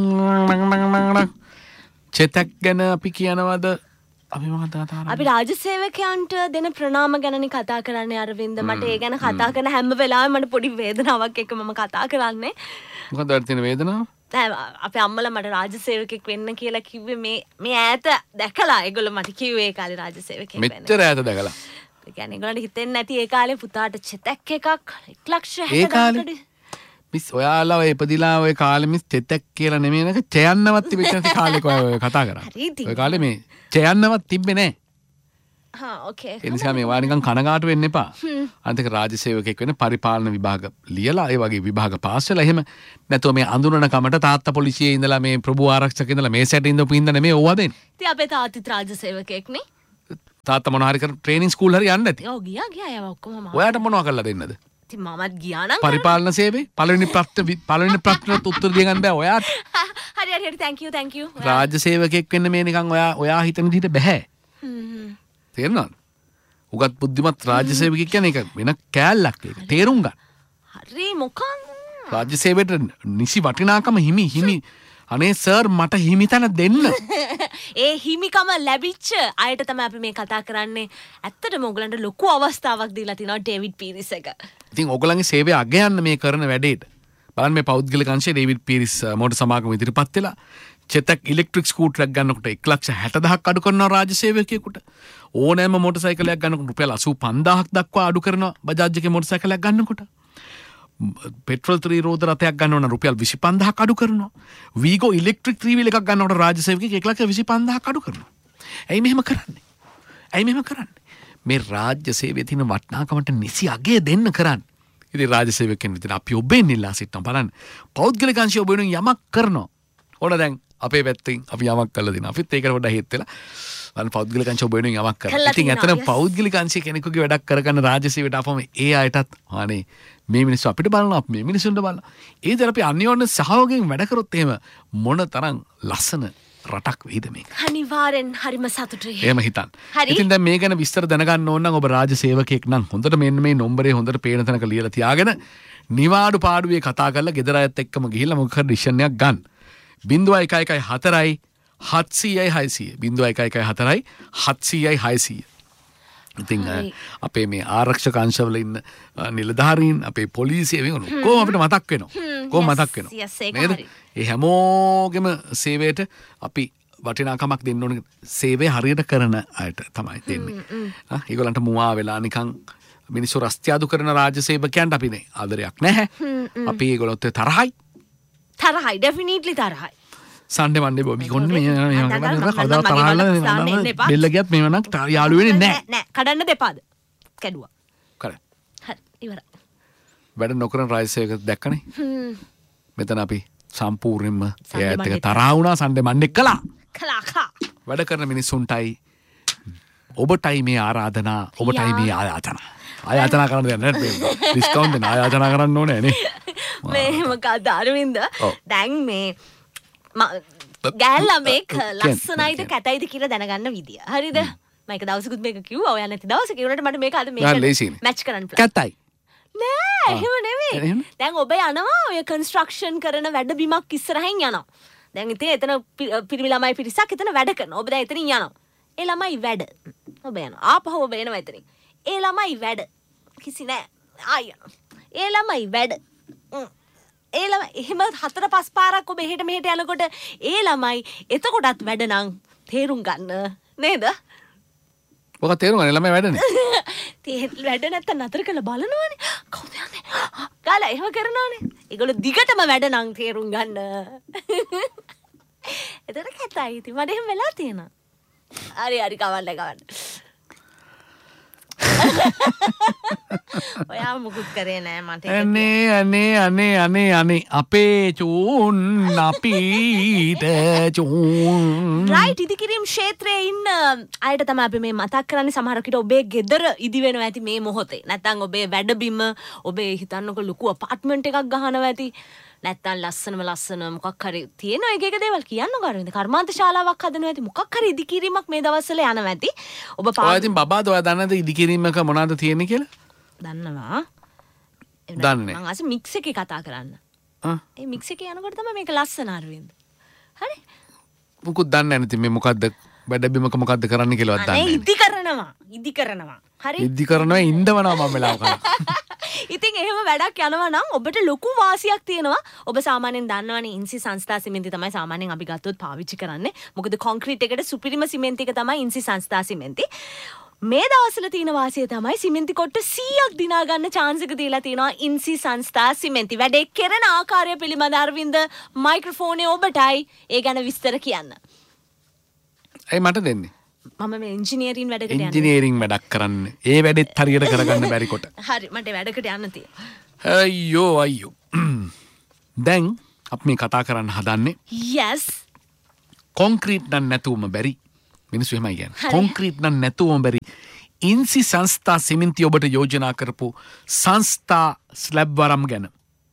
චෙතක් ගැන අපි කියනවද? අපි රාජ්‍ය සේවකයන්ට දෙන ප්‍රණාම ගැනනේ කතා කරන්නේ අරවින්ද. මට ඒ ගැන කතා කරන හැම වෙලාවෙම මට පොඩි වේදනාවක් එක්ක මම කතා කරන්නේ. මොකද අර තියෙන වේදනාව? අපේ අම්මලා මට රාජ්‍ය සේවකෙක් වෙන්න කියලා කිව්වේ මේ ඈත දැකලා. ඒගොල්ලෝ මට කිව්වේ ඒ කාලේ රාජ්‍ය සේවකෙක් වෙන්න. මෙච්චර ඈත දැකලා. ඒ කියන්නේ ඒගොල්ලන්ට හිතෙන්නේ නැති ඒ කාලේ පුතාට චෙතක් එකක් 1,60,000 ඒ කාලේ මිස් ඔයාලා ඔය ඉපදිලා ඔය කාලේ මිස් චෙතක් කියලා නෙමෙයි නේද? චයන්නවත් තිබෙච්ච නැති කාලෙක ඔය කතා කරන්නේ. ඔය කාලේ මේ චයන්නවත් තිබ්බේ නැහැ. ඕකේ. ඒ නිසා මේ වා නිකන් කනගාටු වෙන්න එපා. අන්තික රාජ්‍ය සේවකෙක් වෙන්න පරිපාලන විභාග ලියලා ඒ වගේ විභාග පාස් වෙලා එහෙම නැතුව මේ අඳුනන කමට තාත්තා පොලිසියේ ඉඳලා මේ ප්‍රභු ආරක්ෂක ඉඳලා මේ සැට ඉඳපු ඉඳ නෙමෙයි ඕවා දෙන්නේ. ඉතින් අපේ තාත්තිත් රාජ්‍ය සේවකෙක් නේ. තාත්තා මොනවා හරි කර ට්‍රේනින් ස්කූල් හරි යන්න ඇති. ඔව් ගියා ඒවා ඔක්කොම. ඔයාට මොනවා කරලා දෙන්නද? ඉතින් මමත් ගියා නම් පරිපාලන සේවයේ පළවෙනි ප්‍රශ්නට උත්තර දෙන්න බෑ ඔයාට. හරි thank you. රාජ්‍ය සේවකෙක් වෙන්න මේ නිකන් ඔයා හිතන විදිහට බෑ. තේරෙනවද? උගත් බුද්ධිමත් රාජ්‍ය සේවකෙක් කියන්නේ ඒක වෙන කෑල්ලක් ඒක. තේරුම් ගන්න. හරි මොකක්ද? රාජ්‍ය සේවයට නිසි වටිනාකම හිමි. අනේ සර් මට හිමිතන දෙන්න. ඒ හිමිකම ලැබිච්ච අයට තමයි අපි මේ කතා කරන්නේ. ඇත්තටම ඕගලන්ට ලොකු අවස්ථාවක් දීලා තිනවා ඩේවිඩ් පීරිස් එක. ඉතින් ඕගලන්ගේ සේවය අගයන්න මේ කරන වැඩේට. බලන්න මේ පෞද්ගලික අංශයේ ඩේවිඩ් පීරිස් මෝටර් සමාගම ඉදිරිපත් වෙලා චෙතක් ඉලෙක්ට්‍රික් ස්කූටරයක් ගන්නකොට 1,60,000ක් අඩු කරනවා රාජ්‍ය සේවකයෙකුට. ඕනෑම මොටර් සයිකලයක් ගන්නකොට රුපියල් 85,000ක් දක්වා අඩු කරනවා බජාජ් එකේ මොටර් සයිකලයක් ගන්නකොට. පෙට්‍රල් ත්‍රිරෝධ රථයක් ගන්නවන රුපියල් 25,000ක් අඩු කරනවා. වීගෝ ඉලෙක්ට්‍රික් ත්‍රිවිල් එකක් ගන්නකොට රාජ්‍ය සේවකයෙක් 1,25,000ක් අඩු කරනවා. ඇයි මෙහෙම කරන්නේ? මේ රාජ්‍ය සේවයේ තියෙන වටිනාකමට නිසි අගය දෙන්න කරන්නේ. ඉතින් රාජ්‍ය සේවකයන් විතර අපි ඔබෙන් ඉල්ලා සිටිනවා. බලන්න පෞද්ගලික අංශය ඔබ වෙනුවෙන් යමක් කරනවා. ඕන දැන් අපේ පැත්තෙන් අපි යමක් කළා දෙනවා. අපිත් ඒකට පොඩ්ඩක් හේත් වෙලා බලන්න පෞද්ගලික අංශය ඔබ වෙනුවෙන් යමක් කරනවා. ඉතින් ඇත්තටම පෞද්ගලික අංශය කෙනෙකුගේ වැඩක් කරගන්න රාජ්‍ය සේවයට ආපම ඒ අයටත් අනේ මේ මිනිස්සු අපිට බලනවා අපි මේ මිනිස්සුන්ට බලනවා. ඒ දර අපි අන්‍යෝන්‍ය සහයෝගයෙන් වැඩ කරොත් එහෙම මොන තරම් ලස්සන රටක් වෙයිද මේක. අනිවාර්යෙන් හරිම සතුටුයි. එහෙම හිතන්න. ඉතින් දැන් මේ ගැන විස්තර දැනගන්න ඕන නම් ඔබ රාජ්‍ය සේවකයෙක් නම් හොඳට මෙන්න මේ නම්බරේ හොඳට පේන තැනක ලියලා තියාගෙන නිවාඩු පාඩුවේ කතා කරලා ගෙදර අයත් එක්කම ගිහිල්ලා මොකක් හරි ඩිසිෂන් එකක් ගන්න. 0114 700 600 0114 ඉතින් අපේ මේ ආරක්ෂක අංශවල ඉන්න නිලධාරීන් අපේ පොලිසිය වෙන කොහොම අපිට මතක් වෙනවා. නේද? ඒ හැමෝගෙම සේවයට අපි වටිනාකමක් දෙන්න ඕනේ. සේවය හරියට කරන අයට තමයි දෙන්නේ. ඒගොල්ලන්ට මුවා වෙලා නිකන් මිනිස්සු රස්තියාදු කරන රාජ්‍ය සේවකයන්ට අපි නේ ආදරයක් නැහැ. අපි ඒගොල්ලොත් තරහයි. ඩෙෆිනිට්ලි තරහයි. සන්ඩේ මන්ඩේ බොබි කොන්නේ මේ කවදාවත් තරහලා බෙල්ල ගියත් මේව නම් යාළු වෙන්නේ නැහැ. නෑ කඩන්න දෙපාද? කැඩුවා. කරා. හරි ඉවරයි. වැඩ නොකරන රාජ්‍ය සේවක දැක්කනේ. මෙතන අපි සම්පූර්ණයෙන්ම ඒත් එක තරහා වුණා සන්ඩේ මන්ඩේ කළා. වැඩ කරන මිනිස්සුන්ටයි ඔබටයි මේ ආරාධනා ආයාචනා කරන්න දෙයක් නැහැ. ඩිස්කවුන්ට් දෙන්න ආයාචනා කරන්න ඕනේ නේ. මේ මොකද අරවින්ද? දැන් මේ ගෑල්ලා මේක ලස්සනයිද කැතයිද කියලා දැනගන්න විදිය. හරිද? මම එක දවසකුත් මේක කිව්වා. ඔයා නැති දවසක ඒ උනට මට මේක අද මේක මැච් කරන්න පුළුවන්. කැතයි. නෑ එහෙම නෙමෙයි. දැන් ඔබ යනවා ඔය කන්ස්ට්‍රක්ෂන් කරන වැඩ බිමක් ඉස්සරහින් යනවා. දැන් ඉතින් එතන පිරිමි ළමයි පිරිසක් එතන වැඩ කරනවා. ඔබ දැන් එතනින් යනවා. ඒ ළමයි වැඩ. ඔබ යනවා. ආපහු ඔබ එනවා එතනින්. ඒ ළමයි වැඩ. කිසි නෑ. ආය යනවා. ඒ ළමයි වැඩ. ඒ ළමයි එහෙම 4-5 පාරක් ඔබ එහෙට මෙහෙට යනකොට ඒ ළමයි එතකොටත් වැඩ නම් තේරුම් ගන්න නේද? ඔක තේරුම් ගන්න ළමයි වැඩනේ. වැඩ නැත්තම් නතර කරලා බලනවනේ. කවුද යන්නේ? ගාලා එහෙම කරනවනේ. ඒගොල්ලෝ දිගටම වැඩ නම් තේරුම් ගන්න. එතන කැතයි. ඉතින් මට එහෙම වෙලා තියෙනවා. හරි කවන්න. ඔයා මුකුත් කරේ නෑ මට. අනේ අපේ චූන් අපිට චූන්. රයිට් ඉදිකිරීම් ක්ෂේත්‍රයේ ඉන්න අයට තමයි අපි මේ මතක් කරන්නේ. සමහර විට ඔබේ ගෙදර ඉදි වෙනවා ඇති මේ මොහොතේ. නැත්නම් ඔබේ වැඩබිම ඔබේ හිතන්නකො ලොකු අපාර්ට්මන්ට් එකක් ගහනවා ඇති. නැත්තම් ලස්සන මොකක් හරි තියෙන එක දේවල් කියන්නකෝ අරවින්ද. කර්මාන්ත ශාලාවක් හදනවා ඇති. මොකක් හරි ඉදිකිරීමක් මේ දවස්වල යනවා ඇති. ඔබ ඔය ඉතින් බබාද ඔයා දන්නද ඉදිකිරීමක මොනවද තියෙන්නේ කියලා? දන්නවා. දන්නේ. මං අස මික්ස් එකේ කතා කරන්න. ඒ මික්ස් එකේ යනකොට තමයි මේක ලස්සන අරවින්ද. හරි. මොකුත් දන්නේ නැහැ ඉතින් මේ මොකද්ද වැඩබිමක මොකද්ද කරන්න කියලාවත් දන්නේ නැහැ. ඉදි කරනවා. හරි. ඉදි කරනවා ඉන්නවනවා මම වෙලාවක. ඉතින් එහෙම වැඩක් යනවා නම් ඔබට ලොකු වාසියක් තියෙනවා. ඔබ සාමාන්‍යයෙන් දන්නවනේ ඉන්සි සංස්ථා සිමෙන්ති තමයි සාමාන්‍යයෙන් අපි ගත්තොත් පාවිච්චි කරන්නේ. මොකද කොන්ක්‍රීට් එකට සුපිරිම සිමෙන්ති එක තමයි ඉන්සි සංස්ථා සිමෙන්ති. මේ දවස්වල තියෙන වාසිය තමයි සිමෙන්ති කොට්ට 100ක් දිනා ගන්න chance එක දීලා තියෙනවා ඉන්සි සංස්ථා සිමෙන්ති. වැඩේ කෙරෙන ආකාරය පිළිබඳ අරවින්ද මයික්‍රොෆෝනේ ඔබටයි ඒ ගැන විස්තර කියන්න. ඇයි මට දෙන්නේ? මම මේ ඉංජිනේරින් වැඩකට යන්නේ. ඉංජිනේරින් වැඩක් කරන්න. ඒ වැඩෙත් හරියට කරගන්න බැරි කොට. හරි මට වැඩකට යන්න තියෙනවා. අයියෝ. දැන් අපි මේ කතා කරන්න හදන්නේ yes කොන්ක්‍රීට් නම් නැතුවම බැරි. මිනිස්සු එහෙමයි කියන්නේ. කොන්ක්‍රීට් නම් නැතුවම බැරි. ඉන්සි සංස්ථා සිමෙන්ති ඔබට යෝජනා කරපු සංස්ථා ස්ලැබ් වරම් ගැන.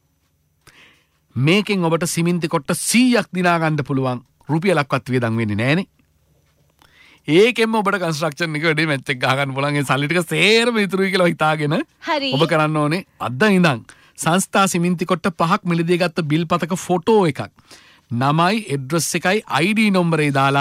මේකෙන් ඔබට සිමෙන්ති කොට්ට 100ක් දිනා ගන්න පුළුවන්. රුපියලක්වත් වියදම් වෙන්නේ නැහනේ. ඒකෙන්ම ඔබට කන්ස්ට්‍රක්ෂන් එක වැඩේ මැච් එක ගහගන්න පුළුවන්. ඒ සල්ලි ටික සේරම ඉතුරුයි කියලා හිතාගෙන ඔබ කරන්න ඕනේ අද ඉඳන් සංස්ථා සිමෙන්ති කොට්ට 5ක් මිලදී ගත්ත බිල් පතක ෆොටෝ එකක්. නමයි ඇඩ්‍රස් එකයි ID නම්බරේ දාලා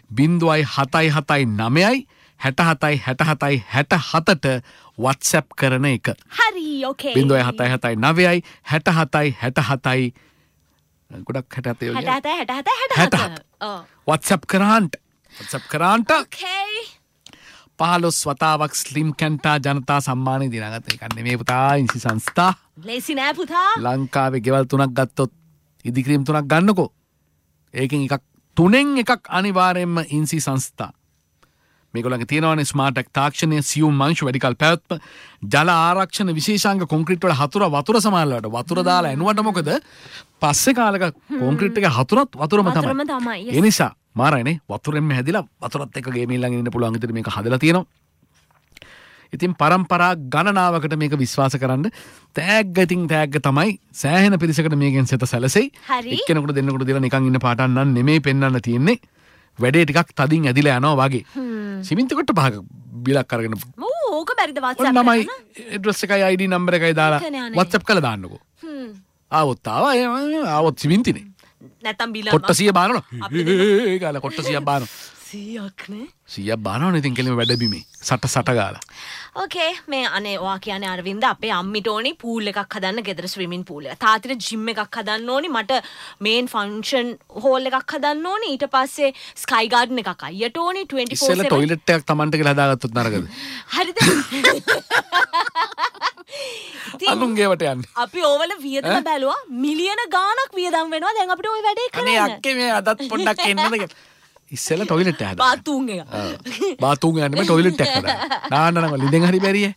0779 67 67 WhatsApp කරන එක. හරි ඕකේ. 0779 67 67 ගොඩක් 67 WhatsApp කරාන්ට. ඕකේ. 15 වතාවක් ස්ලිම් කැන්ටා ජනතා සම්මානය දිනාගත්ත එකක් නෙමෙයි පුතා ඉන්සි සංස්ථා. ලේසි නෑ පුතා. ලංකාවේ ගෙවල් 3ක් ගත්තොත් ඉදිකිරීම් 3ක් ගන්නකෝ. ඒකෙන් එකක් 3න් එකක් අනිවාර්යයෙන්ම ඉන්සි සංස්ථා. මේගොල්ලන්ගේ තියෙනවානේ ස්මාර්ට් තාක්ෂණය සියුම් මංශ වැඩිකල් පැවැත්ම ජල ආරක්ෂණ විශේෂාංග කොන්ක්‍රීට් වල වතුර සමානලට වතුර දාලා එනුවට මොකද පස්සේ කාලෙක කොන්ක්‍රීට් එකේ වතුරම තමයි. ඒ නිසා මාරයිනේ වතුරෙන්ම හැදිලා වතුරත් එක්ක ගේමින් ළඟ ඉන්න පුළුවන් විදිහට මේක හදලා තියෙනවා. ඉතින් පරම්පරා ගණනාවකට මේක විශ්වාස කරන්න තෑග්ග තමයි සෑහෙන පිරිසකට මේකෙන් සෙත සැලසෙයි. එක්කෙනෙකුට දෙන්නෙකුට දීලා නිකන් ඉන්න පාටක් නම් නෙමෙයි පෙන්වන්න තියෙන්නේ. වැඩේ ටිකක් තදින් ඇදිලා යනවා වගේ. සිමෙන්ති කොට පහක බිලක් අරගෙන ඕක බැරිද WhatsApp නමයි ඇඩ්‍රස් එකයි ID නම්බර එකයි දාලා WhatsApp කරලා දාන්නකෝ. ආවොත් සිමෙන්තිනේ. නැත්තම් බිල කොට්ට 100 බානවා. ඒ ගාලා කොට්ට 100ක් බානවා. 100ක් නේ. 100ක් බානවනේ ඉතින් කෙලිම වැඩ බිමේ. සට ගාලා. ඕකේ මේ අනේ ඔයා කියන්නේ අරවින්ද අපේ අම්මිට ඕනි පූල් එකක් හදන්න ගෙදර ස්විමින් පූල් එක. තාත්තට ජිම් එකක් හදන්න ඕනි. මට මේන් ෆන්ක්ෂන් හෝල් එකක් හදන්න ඕනි. ඊට පස්සේ ස්කයි ගාඩන් එකක් අයියට ඕනි 24/7. ඉස්සෙල්ලා টয়ලට් එකක් Tamanට කියලා හදාගත්තොත් නරකද? හරිද? අනුන්ගේ වට යන්නේ. අපි ඕවල වියදම බැලුවා මිලියන ගාණක් වියදම් වෙනවා. දැන් අපිට ওই වැඩේ කරන්න. අනේ අක්කේ මේ අදත් පොඩ්ඩක් එන්නද කියලා. ඉස්සෙල්ලා টয়ලට් එක හදා. බාතුන් එක. බාතුන් යන්නේ මේ টয়ලට් එක හදා. නාන්න නම් ලිඳෙන් හරි බැරියේ.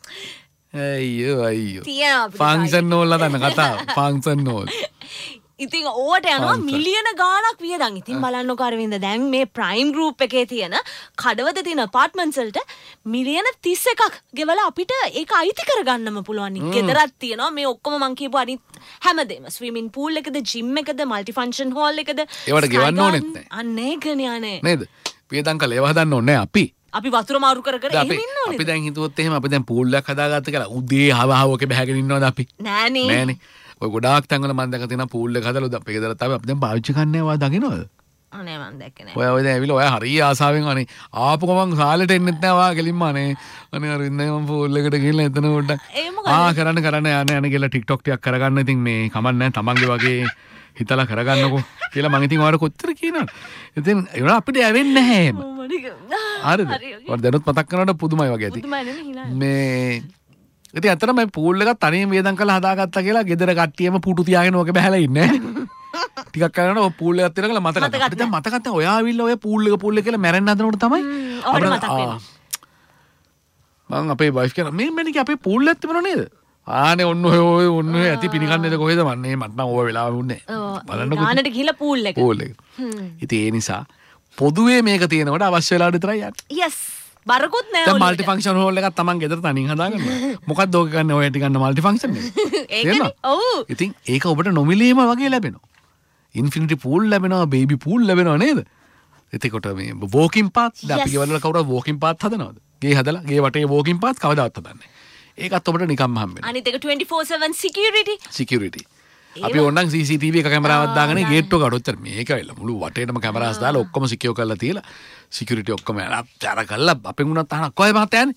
අයියෝ. ෆන්ක්ෂන් හෝල් හදන්න කතාව. Function hall. ඉතින් ඕවට යනවා මිලියන ගාණක් වියදම්. ඉතින් බලන්නකෝ අරවින්ද දැන් මේ ප්‍රයිම් ගෲප් එකේ තියෙන කඩවත තියෙන අපාර්ට්මන්ට්ස් වලට මිලියන 31ක් ගෙවලා අපිට ඒක අයිති කරගන්නම පුළුවන්. ගෙදරක් තියෙනවා මේ ඔක්කොම මං කියපු අනිත් හැමදේම ස්විමින් පූල් එකද ජිම් එකද මල්ටි ෆන්ක්ෂන් හෝල් එකද ඒවට ගෙවන්න ඕනෙත් නැහැ. අන්න ඒකනේ අනේ. නේද? වියදම් කළා ඒව හදන්න ඕනේ අපි. අපි වතුර මාරු කර එහෙම ඉන්න ඕනේ. අපි දැන් හිතුවොත් එහෙම අපි දැන් පූල් එකක් හදාගත්ත කියලා උදේ හවහවක බහගෙන ඉන්නවද අපි? නෑනේ. ඔය ගොඩාක් තැන්වල මම දැක තියෙනවා පූල් එක හදලා අපේ ගෙදර තමයි අපි දැන් පාවිච්චි කරන්නේ. ඔයා දකින්නවද? අනේ මම දැක්කේ නෑ. ඔය දැන් ඇවිල්ලා ඔය හරිය ආසාවෙන් අනේ ආපු ගමන් සාලෙට එන්නෙත් නෑ ඔයා ගෙලින්ම අනේ අර ඉන්නේ මම පූල් එකට ගිහලා එතන පොඩ්ඩක් කරන්න යන්නේ කියලා TikTok ටිකක් කරගන්න. ඉතින් මේ කමක් නෑ තමන්ගේ වගේ හිතලා කරගන්නකෝ කියලා මම ඉතින් ඔයාලට කොච්චර කියනවද. ඉතින් ඒක අපිට ඇවෙන්නේ නැහැ එහෙම. හරිද? ඔයාලා දැනුත් මතක් කරනකොට පුදුමයි වගේ ඇති. මේ ඉතින් අතන මම පූල් එකක් තනියම වියදම් කරලා හදාගත්තා කියලා ගෙදර කට්ටියම පුටු තියාගෙන ඕක බහැලා ඉන්නේ. ටිකක් කරනකොට ඔය පූල් එකක් තියෙනවා කියලා මතක ගත්තා. දැන් මතක ගත්තා ඔයා ආවිල්ලා ඔය පූල් එක කියලා මැරෙන්න හදනකොට තමයි අපිට මතක් වෙනවා. මම අපේ වයිෆ් කියන මේ මැනික අපේ පූල් එකක් තිබුණා නේද? ආනේ ඔන්න ඔය ඇති පිනිකන්නේද කොහෙද මන්නේ මට නම් ඕව වෙලාවෙ උන්නේ. බලන්නකෝ. නානට ගිහලා පූල් එක. ඉතින් ඒ නිසා පොදුවේ මේක තියෙනකොට අවශ්‍ය වෙලාවට විතරයි යන්නේ. yes. බරකුත් නෑ. දැන් මල්ටි ෆන්ක්ෂන් හෝල් එකක් තමන් ගෙදර තනින් හදාගන්නවා. මොකක්ද ඕක ගන්න ඔය ටික ගන්න මල්ටි ෆන්ක්ෂන් එක. ඒකනේ. ඔව්. ඉතින් ඒක ඔබට නොමිලේම වගේ ලැබෙනවා. ඉන්ෆිනිටි පූල් ලැබෙනවා, බේබි පූල් ලැබෙනවා නේද? එතකොට මේ වෝකින් පාත් අපි ගෙවල් වල කවුරුත් වෝකින් පාත් හදනවද? ගේ හදලා ගේ වටේ වෝකින් පාත් කවදාවත් හදන්නේ. ඒකත් ඔබට නිකම්ම හම්බ වෙනවා. අනිත් එක 24/7 security. අපි ඕනනම් CCTV එක කැමරාවක් දාගෙන ගේට්ටුව කඩොච්චර මේක වෙලා මුළු වටේටම කැමරාස් දාලා ඔක්කොම සිකියෝ කරලා තියලා සිකියුරිටි ඔක්කොම අර කරලා අපෙන් උනත් අහන කොහෙ මහත්තයානේ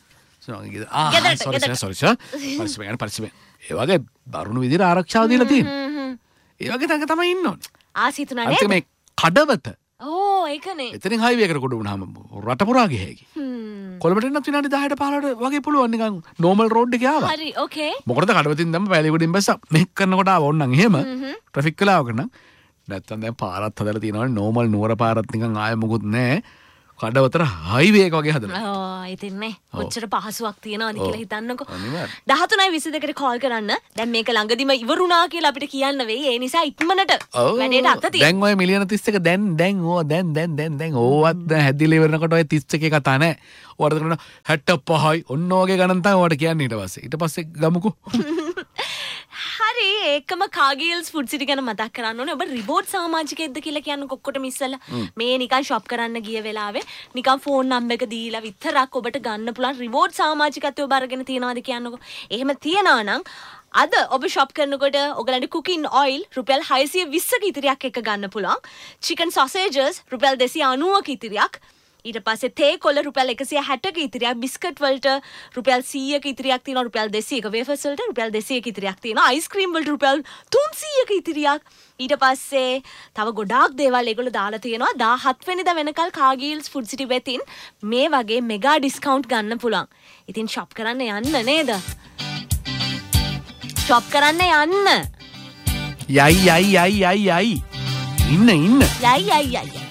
පරිස්සමෙන් ඒ වගේ දරුණු විදිහට ආරක්ෂාව දීලා තියෙනවා. ඒ වගේ තැනක තමයි ඉන්න ඕනේ. ආසිතුනා නේද? මේ කඩවත ඒකනේ. එතනින් හයිවේ එකට කොට වුණාම රට පුරා ගිය හැකි. කොළඹට එන්නත් විනාඩි 10ට 15ට වගේ පුළුවන් නිකන් නෝමල් රෝඩ් එකේ ආවා. හරි ඕකේ. මොකටද කඩවතින් දැම්ම පැලිගොඩින් බැස්සා මෙහෙක් කරනකොට ආව ඕන්නම් එහෙම ට්‍රැෆික් කලාවක නම් නැත්තම් දැන් පාරත් හදලා තියෙනවනේ නෝමල් නුවර පාරත් නිකන් ආයෙ මොකුත් නැහැ. කඩවතර හයිවේ එක වගේ හදලා. ඉතින් නේ ඔච්චර පහසුවක් තියනවාද කියලා හිතන්නකෝ. 13:22ට කෝල් කරන්න. දැන් මේක ළඟදිම ඉවරුණා කියලා අපිට කියන්න වෙයි. ඒ නිසා ඉක්මනට වැඩේට අත තියන්න. දැන් ඔය මිලියන 31 දැන් ඕවත් හැදිලා ඉවරනකොට ඔය 31 කතා නැහැ. ඔයාලට කරන 65යි ඔන්න ඔයගේ ගණන් තමයි ඔයාලට කියන්නේ ඊට පස්සේ. ඊට පස්සේ ගමුකෝ. හරි ඒකම කාගිල්ස් ෆුඩ් සිටි ගැන මතක් කරන්න ඕනේ. ඔබ රිවෝඩ් සමාජිකයෙක්ද කියලා කියන්න කොක්කොටම ඉස්සලා. මේ නිකන් ෂොප් කරන්න ගිය වෙලාවේ නිකන් ෆෝන් නම්බර් එක දීලා විතරක් ඔබට ගන්න පුළුවන් රිවෝඩ් සමාජිකත්වය ඔබ අරගෙන තියනවාද කියන්නකෝ. එහෙම තියනවා නම් අද ඔබ ෂොප් කරනකොට ඔයගලන්ට කුකින් ඔයිල් රුපියල් 620ක ඉතිරියක් එක ගන්න පුළුවන්. චිකන් සොසේජස් රුපියල් 290ක ඉතිරියක්. ඊට පස්සේ තේ කොළ රුපියල් 160ක ඉතිරියක්, බිස්කට් වලට රුපියල් 100ක ඉතිරියක් තියෙනවා, රුපියල් 200ක වේෆර්ස් වලට රුපියල් 200ක ඉතිරියක් තියෙනවා, අයිස්ක්‍රීම් වලට රුපියල් 300ක ඉතිරියක්. ඊට පස්සේ තව ගොඩාක් දේවල් ඒගොල්ලෝ දාලා තියෙනවා. 17 වෙනිදා වෙනකල් කාගිල්ස් ෆුඩ් සිටි වෙතින් මේ වගේ මෙගා ඩිස්කවුන්ට් ගන්න පුළුවන්. ඉතින් ෂොප් කරන්න යන්න නේද? ෂොප් කරන්න යන්න. යයි. ඉන්න. යයි.